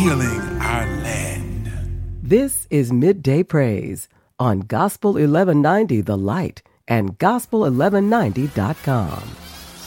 healing our land. This is Midday Praise on Gospel 1190 The Light and Gospel1190.com.